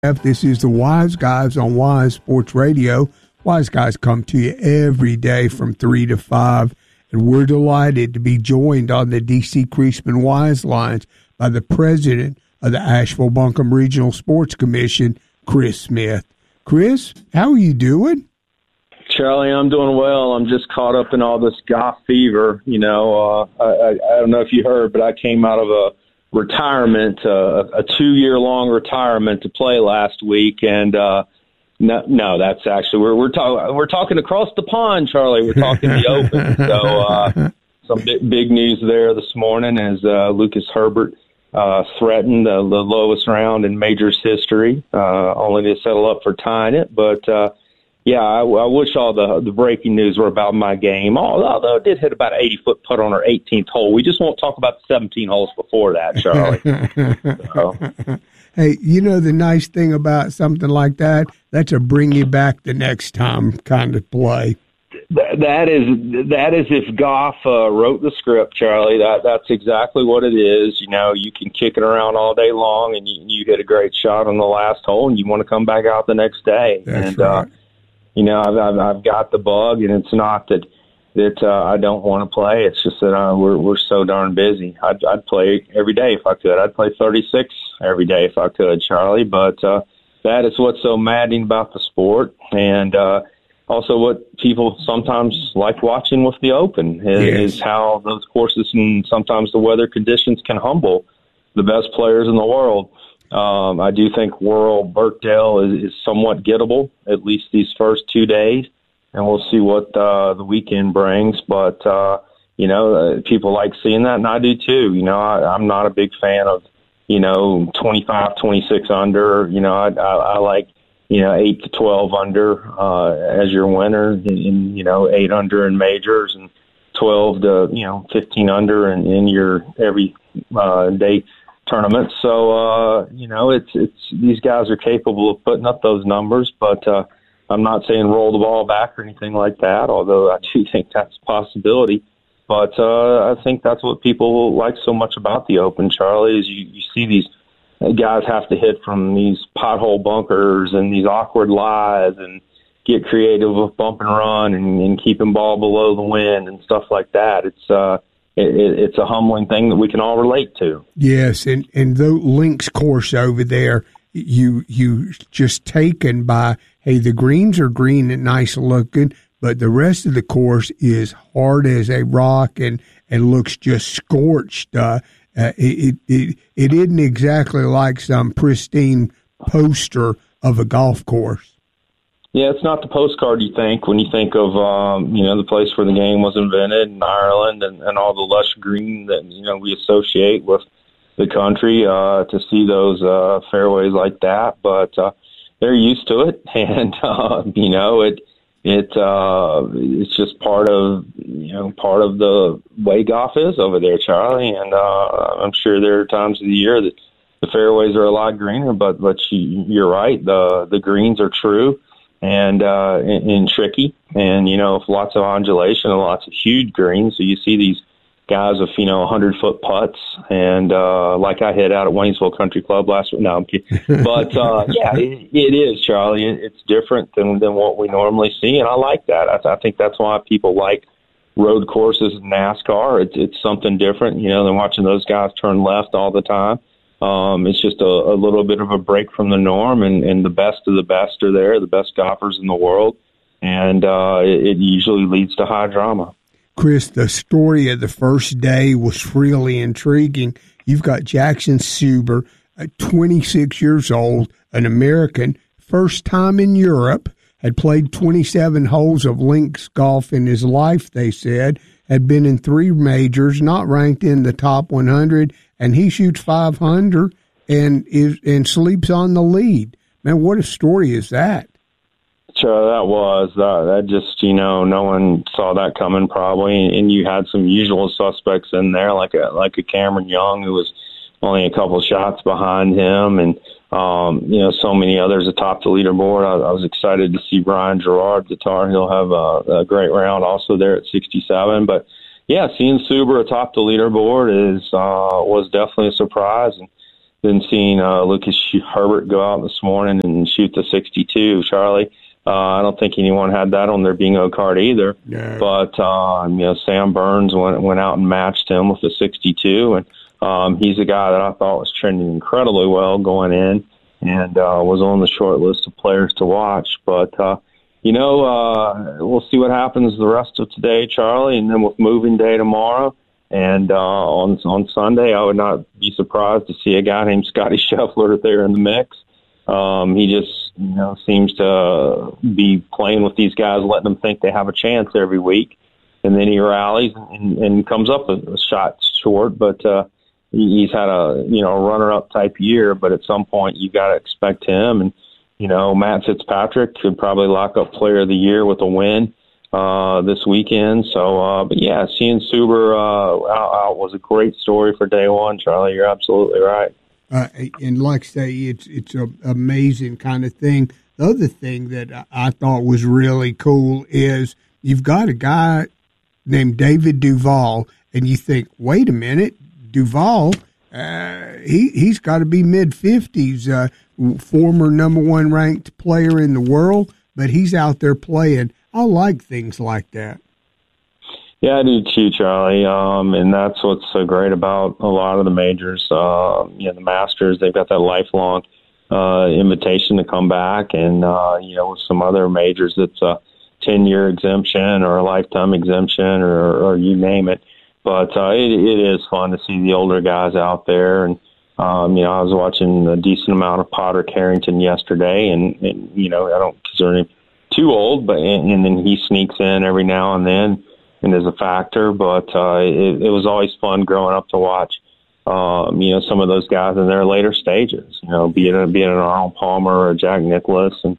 This is the Wise Guys on Wise Sports Radio. Wise Guys come to you every day from 3 to 5, and we're delighted to be joined on the D.C. Creasman Wise Lines by the president of the Asheville-Buncombe Regional Sports Commission, Chris Smith. Chris, how are you doing? Charlie, I'm doing well. I'm just caught up in all this golf fever. I don't know if you heard, but I came out of a retirement, a 2-year-long retirement to play last week, and no, that's actually we're talking across the pond, Charlie. We're talking the Open. So some big news there this morning as Lucas Herbert threatened the lowest round in majors history, only to settle up for tying it. But I wish all the breaking news were about my game, although it did hit about an 80-foot putt on our 18th hole. We just won't talk about the 17 holes before that, Charlie. Hey, the nice thing about something like that, that's a bring you back the next time kind of play. That is if Goff wrote the script, Charlie. That's exactly what it is. You can kick it around all day long, and you hit a great shot on the last hole, and you want to come back out the next day. That's right. I've got the bug, and it's not that I don't want to play. It's just that we're so darn busy. I'd play every day if I could. I'd play 36 every day if I could, Charlie. But that is what's so maddening about the sport, and also what people sometimes like watching with the Open is how those courses and sometimes the weather conditions can humble the best players in the world. I do think Worrell Birkdale is somewhat gettable, at least these first 2 days, and we'll see what the weekend brings. But, people like seeing that, and I do too. I'm not a big fan of, 25, 26 under. I like, 8 to 12 under as your winner, and 8 under in majors, and 12 to, 15 under in your every day tournament. So, it's these guys are capable of putting up those numbers, but I'm not saying roll the ball back or anything like that, although I do think that's a possibility. But I think that's what people like so much about the Open, Charlie, is you see these guys have to hit from these pothole bunkers and these awkward lies and get creative with bump and run and keeping ball below the wind and stuff like that. It's a humbling thing that we can all relate to. Yes, and the links course over there, you just taken by, hey, the greens are green and nice looking, but the rest of the course is hard as a rock and looks just scorched. It isn't exactly like some pristine poster of a golf course. Yeah, it's not the postcard you think when you think of, the place where the game was invented in Ireland and all the lush green that, we associate with the country, to see those fairways like that. But they're used to it, and, it's just part of the way golf is over there, Charlie. And I'm sure there are times of the year that the fairways are a lot greener, but you're right, the greens are true. And tricky, and lots of undulation and lots of huge greens. So you see these guys with 100-foot putts, and like I hit out at Waynesville Country Club last week. No, I'm kidding. But it is, Charlie. It's different than what we normally see, and I like that. I think that's why people like road courses in NASCAR. It's something different, than watching those guys turn left all the time. It's just a little bit of a break from the norm, and the best of the best are there, the best golfers in the world, and it usually leads to high drama. Chris, the story of the first day was really intriguing. You've got Jackson Suber, 26 years old, an American, first time in Europe, had played 27 holes of links golf in his life, they said, had been in 3 majors, not ranked in the top 100, and he shoots 500 and sleeps on the lead. Man, what a story is that? Sure, that just, no one saw that coming probably, and you had some usual suspects in there, like a Cameron Young, who was only a couple shots behind him, and so many others atop the leaderboard. I was excited to see Brian Gerard, the Tar Heel, have a great round also there at 67. But yeah, seeing Suber atop the leaderboard was definitely a surprise. And than seeing Lucas Herbert go out this morning and shoot the 62, Charlie. I don't think anyone had that on their bingo card either. No. But Sam Burns went out and matched him with the 62, and he's a guy that I thought was trending incredibly well going in, and was on the short list of players to watch. But we'll see what happens the rest of today, Charlie, and then with moving day tomorrow. And on Sunday, I would not be surprised to see a guy named Scotty Scheffler there in the mix. He just seems to be playing with these guys, letting them think they have a chance every week, and then he rallies and comes up a shot short. But he's had a runner-up type year. But at some point, you got to expect him. And Matt Fitzpatrick could probably lock up Player of the Year with a win this weekend. So, but yeah, seeing Suber out was a great story for day one, Charlie. You're absolutely right. And like I say, it's an amazing kind of thing. The other thing that I thought was really cool is you've got a guy named David Duval, and you think, wait a minute, Duval, he's got to be mid-50s, former number one ranked player in the world, but he's out there playing. I like things like that. Yeah, I do too, Charlie. And that's what's so great about a lot of the majors. The Masters, they've got that lifelong invitation to come back. And, with some other majors, it's a 10-year exemption or a lifetime exemption or you name it. But it is fun to see the older guys out there. And, I was watching a decent amount of Potter Carrington yesterday. And I don't consider him too old, but and then he sneaks in every now and then and is a factor, but it was always fun growing up to watch, some of those guys in their later stages, be it an Arnold Palmer or Jack Nicklaus, and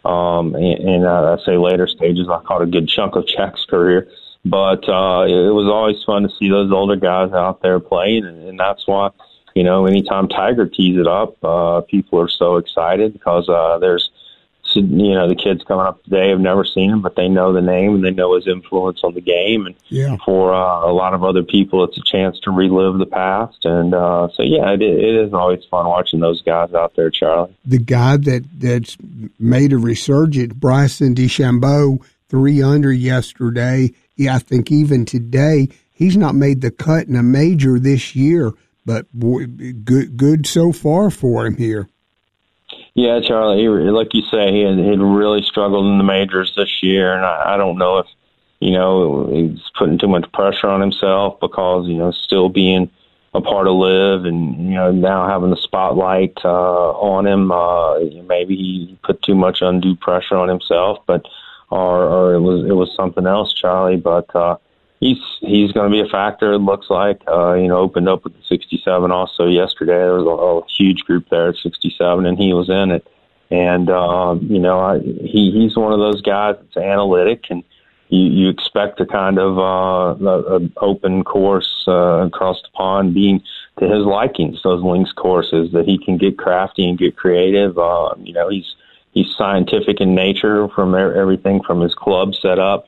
I say later stages, I caught a good chunk of Jack's career, but it was always fun to see those older guys out there playing, and that's why, anytime Tiger tees it up, people are so excited because there's the kids coming up today have never seen him, but they know the name and they know his influence on the game. And for a lot of other people, it's a chance to relive the past. And it is always fun watching those guys out there, Charlie. The guy that's made a resurgence, Bryson DeChambeau, 3 under yesterday. Yeah, I think even today, he's not made the cut in a major this year, but boy, good so far for him here. Yeah, Charlie, like you say, he had really struggled in the majors this year, and I don't know if, he's putting too much pressure on himself because, still being a part of LIV and, now having the spotlight on him, maybe he put too much undue pressure on himself, but or it was something else, Charlie, but he's going to be a factor, it looks like. Opened up with the 67 also yesterday. There was a huge group there at 67, and he was in it. And, he's one of those guys that's analytic, and you expect a kind of an open course across the pond being to his likings, those links courses, that he can get crafty and get creative. He's scientific in nature from everything from his club setup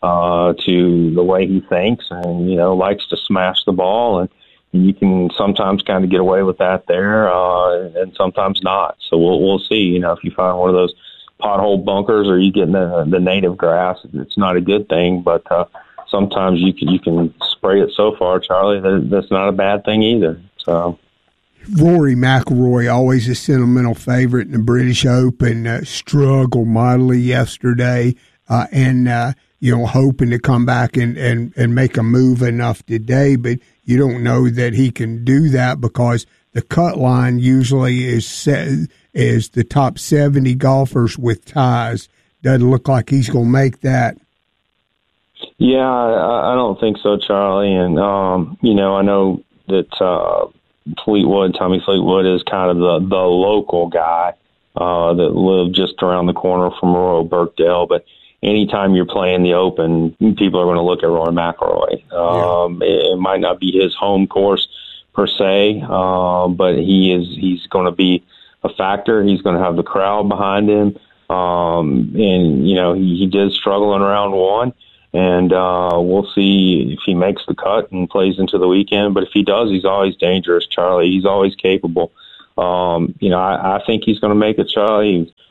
to the way he thinks, and likes to smash the ball, and you can sometimes kind of get away with that there, and sometimes not. So we'll see. If you find one of those pothole bunkers or you get in the native grass, it's not a good thing. But sometimes you can spray it so far, Charlie, that's not a bad thing either. So. Rory McIlroy, always a sentimental favorite in the British Open, struggled mightily yesterday, and hoping to come back and make a move enough today, but you don't know that he can do that because the cut line usually is the top 70 golfers with ties. Doesn't look like he's going to make that. Yeah, I don't think so, Charlie. And, I know that Tommy Fleetwood is kind of the local guy that lived just around the corner from Royal Birkdale, but anytime you're playing the Open, people are going to look at Rory McIlroy. It might not be his home course per se, but he's going to be a factor. He's going to have the crowd behind him. He did struggle in round one, and we'll see if he makes the cut and plays into the weekend. But if he does, he's always dangerous, Charlie. He's always capable I think he's going to make it, Charlie. He's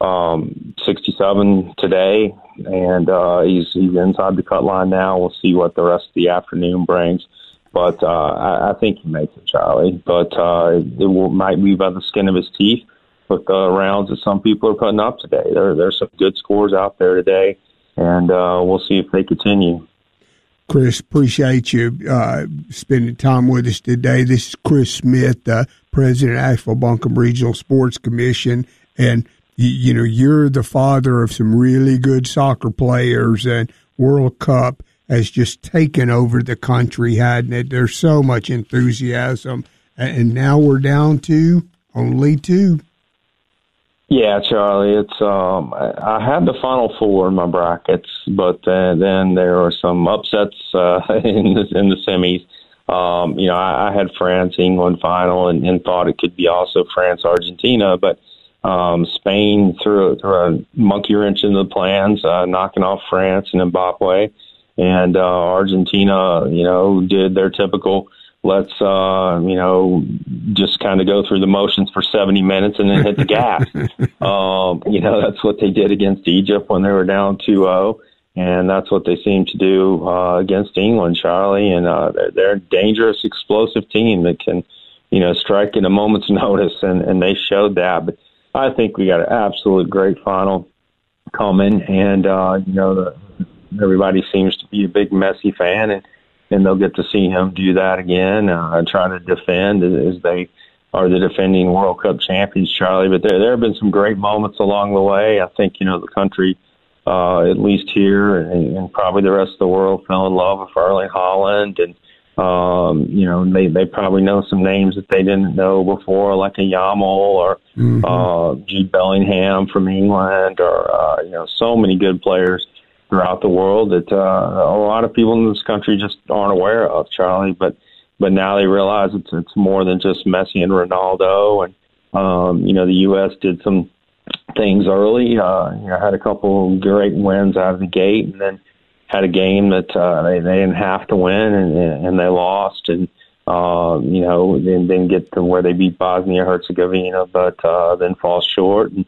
67 today, and he's inside the cut line now. We'll see what the rest of the afternoon brings. But I think he makes it, Charlie. But might be by the skin of his teeth with the rounds that some people are putting up today. There's some good scores out there today, and we'll see if they continue. Chris, appreciate you spending time with us today. This is Chris Smith, President of Asheville Buncombe Regional Sports Commission, and you're the father of some really good soccer players, and World Cup has just taken over the country, hadn't it? There's so much enthusiasm, and now we're down to only 2. Yeah, Charlie, it's I had the Final Four in my brackets, but then there were some upsets in the semis. I had France, England final, and thought it could be also France, Argentina, but Spain threw a monkey wrench into the plans, knocking off France and Mbappe, and Argentina, did their typical. Let's, just kind of go through the motions for 70 minutes and then hit the gas. That's what they did against Egypt when they were down 2-0. And that's what they seem to do against England, Charlie. And they're a dangerous, explosive team that can, strike at a moment's notice. And they showed that. But I think we got an absolute great final coming. And, everybody seems to be a big Messi fan. And they'll get to see him do that again, try to defend as they are the defending World Cup champions, Charlie. But there have been some great moments along the way. I think, the country, at least here and probably the rest of the world, fell in love with Erling Haaland. And, they probably know some names that they didn't know before, like a Yamal or Jude Bellingham from England or, so many good players throughout the world that a lot of people in this country just aren't aware of, Charlie. But now they realize it's more than just Messi and Ronaldo. And the U.S. did some things early. Had a couple great wins out of the gate, and then had a game that they didn't have to win, and they lost. And then get to where they beat Bosnia-Herzegovina, but then fall short. And,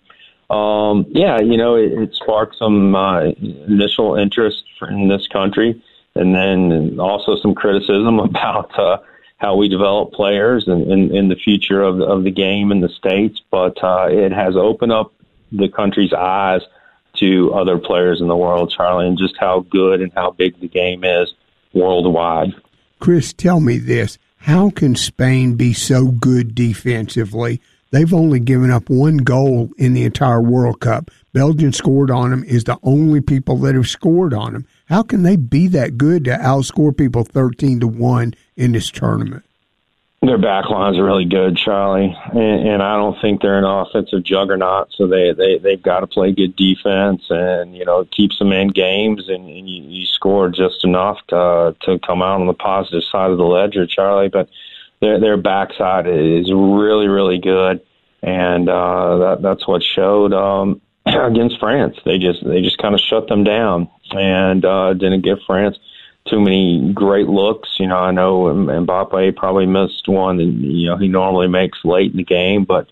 it sparked some initial interest in this country, and then also some criticism about how we develop players and in the future of the game in the States. But it has opened up the country's eyes to other players in the world, Charlie, and just how good and how big the game is worldwide. Chris, tell me this. How can Spain be so good defensively? They've only given up 1 goal in the entire World Cup. Belgium scored on them, is the only people that have scored on them. How can they be that good to outscore people 13-1 in this tournament? Their back lines are really good, Charlie, and I don't think they're an offensive juggernaut, so they've got to play good defense and, keep some in games, and you score just enough to come out on the positive side of the ledger, Charlie, but their backside is really, really good, and that's what showed against France. They just kind of shut them down and didn't give France too many great looks. I know Mbappe probably missed one that he normally makes late in the game, but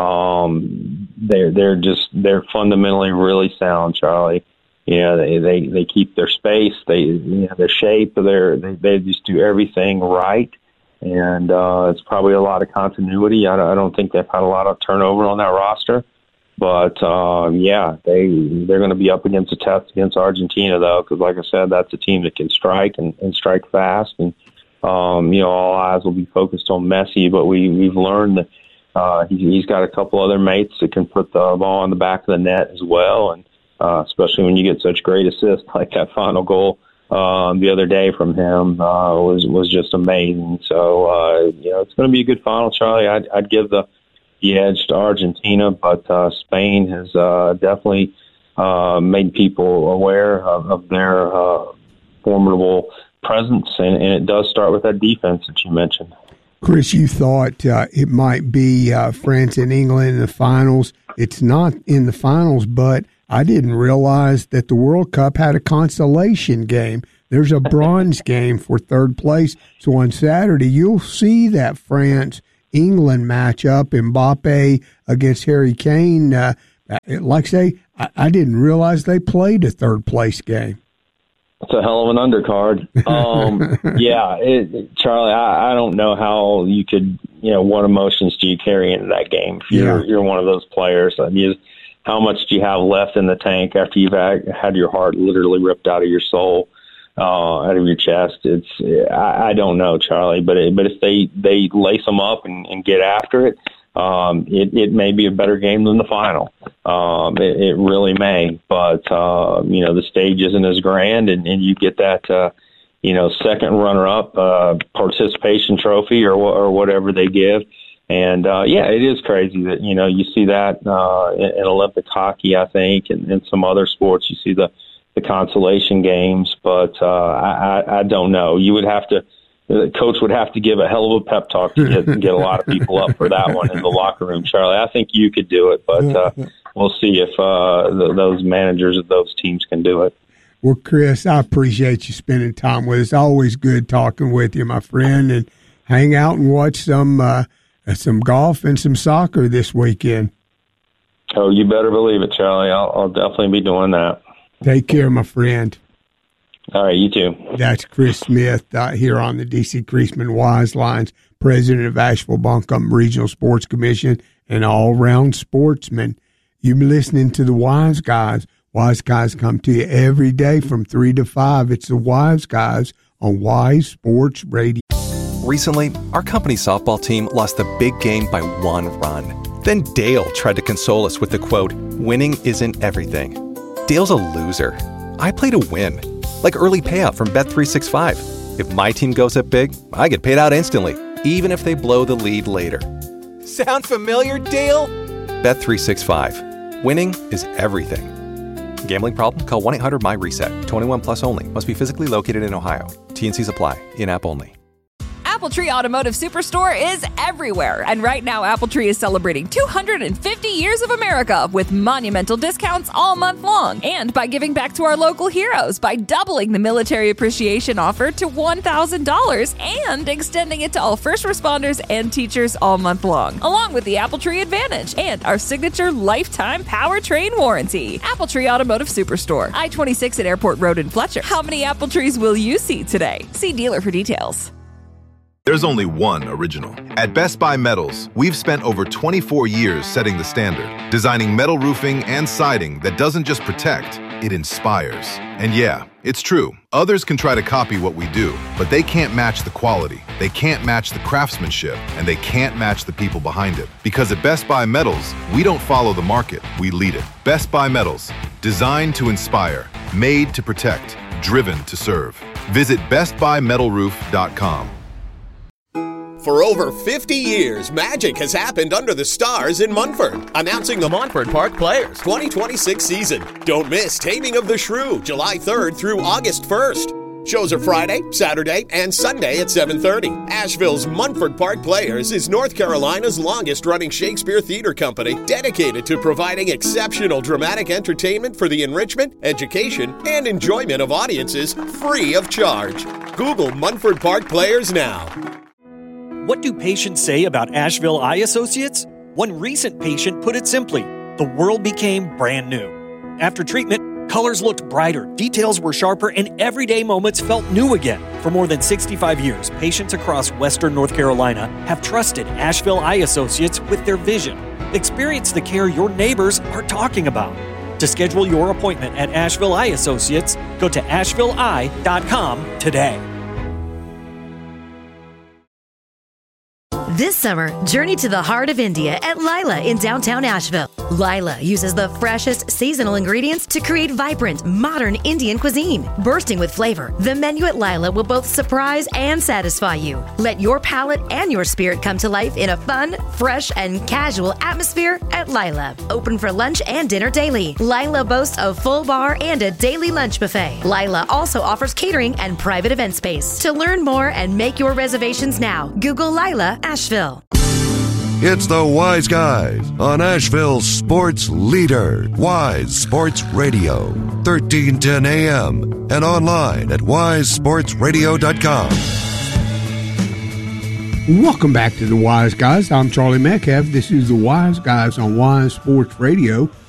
they're fundamentally really sound, Charlie. They keep their space, their shape, they just do everything right. And it's probably a lot of continuity. I don't think they've had a lot of turnover on that roster. But, they're going to be up against a test against Argentina, though, because, like I said, that's a team that can strike and strike fast. And, all eyes will be focused on Messi. But we've learned that he's got a couple other mates that can put the ball in the back of the net as well, and especially when you get such great assists like that final goal the other day from him was just amazing. So, it's going to be a good final, Charlie. I'd give the edge to Argentina, but Spain has definitely made people aware of their formidable presence, and it does start with that defense that you mentioned. Chris, you thought it might be France and England in the finals. It's not in the finals, but I didn't realize that the World Cup had a consolation game. There's a bronze game for third place. So on Saturday, you'll see that France England matchup, Mbappe against Harry Kane. Like I say, I didn't realize they played a third-place game. It's a hell of an undercard. Charlie, I don't know how you could, what emotions do you carry into that game? If you're one of those players. How much do you have left in the tank after you've had your heart literally ripped out of your soul, out of your chest? I don't know, Charlie, but if they lace them up and get after it, it may be a better game than the final. It really may, but the stage isn't as grand, and you get that second runner-up participation trophy or whatever they give. And it is crazy that you see that in Olympic hockey, I think, and in some other sports you see the consolation games, but I don't know. The coach would have to give a hell of a pep talk to get a lot of people up for that one in the locker room, Charlie. I think you could do it, but we'll see if those managers of those teams can do it. Well, Chris, I appreciate you spending time with us. Always good talking with you, my friend, and hang out and watch some golf and some soccer this weekend. Oh, you better believe it, Charlie. I'll definitely be doing that. Take care, my friend. All right, you too. That's Chris Smith here on the D.C. Creasman Wise Lines, president of Asheville-Buncombe Regional Sports Commission and all-round sportsman. You've been listening to the Wise Guys. Wise Guys come to you every day from 3 to 5. It's the Wise Guys on Wise Sports Radio. Recently, our company's softball team lost the big game by 1 run. Then Dale tried to console us with the quote, "Winning isn't everything." Dale's a loser. I play to win. Like early payout from Bet365. If my team goes up big, I get paid out instantly, even if they blow the lead later. Sound familiar, Dale? Bet365. Winning is everything. Gambling problem? Call 1-800-MY-RESET. 21 plus only. Must be physically located in Ohio. T&Cs apply. In-app only. AppleTree Automotive Superstore is everywhere. And right now, AppleTree is celebrating 250 years of America with monumental discounts all month long. And by giving back to our local heroes by doubling the military appreciation offer to $1,000 and extending it to all first responders and teachers all month long. Along with the AppleTree Advantage and our signature lifetime powertrain warranty. AppleTree Automotive Superstore. I-26 at Airport Road in Fletcher. How many apple trees will you see today? See dealer for details. There's only one original. At Best Buy Metals, we've spent over 24 years setting the standard, designing metal roofing and siding that doesn't just protect, it inspires. And yeah, it's true. Others can try to copy what we do, but they can't match the quality, they can't match the craftsmanship, and they can't match the people behind it. Because at Best Buy Metals, we don't follow the market, we lead it. Best Buy Metals, designed to inspire, made to protect, driven to serve. Visit bestbuymetalroof.com. For over 50 years, magic has happened under the stars in Munford. Announcing the Montford Park Players 2026 season. Don't miss Taming of the Shrew, July 3rd through August 1st. Shows are Friday, Saturday, and Sunday at 7:30. Asheville's Munford Park Players is North Carolina's longest-running Shakespeare theater company dedicated to providing exceptional dramatic entertainment for the enrichment, education, and enjoyment of audiences free of charge. Google Munford Park Players now. What do patients say about Asheville Eye Associates? One recent patient put it simply, the world became brand new. After treatment, colors looked brighter, details were sharper, and everyday moments felt new again. For more than 65 years, patients across Western North Carolina have trusted Asheville Eye Associates with their vision. Experience the care your neighbors are talking about. To schedule your appointment at Asheville Eye Associates, go to ashevilleeye.com today. This summer, journey to the heart of India at Lila in downtown Asheville. Lila uses the freshest seasonal ingredients to create vibrant, modern Indian cuisine. Bursting with flavor, the menu at Lila will both surprise and satisfy you. Let your palate and your spirit come to life in a fun, fresh, and casual atmosphere at Lila. Open for lunch and dinner daily. Lila boasts a full bar and a daily lunch buffet. Lila also offers catering and private event space. To learn more and make your reservations now, Google Lila Asheville. It's the Wise Guys on Asheville's sports leader, Wise Sports Radio, 1310 AM, and online at wisesportsradio.com. Welcome back to the Wise Guys. I'm Charlie Metcalf. This is the Wise Guys on Wise Sports Radio.